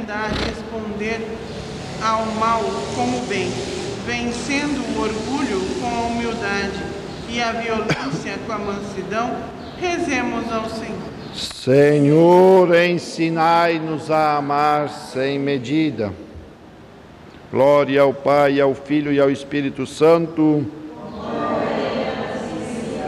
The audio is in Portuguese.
aprenda a responder ao mal com o bem, vencendo o orgulho com a humildade e a violência com a mansidão. Rezemos ao Senhor. Senhor, ensinai-nos a amar sem medida. Glória ao Pai, ao Filho e ao Espírito Santo,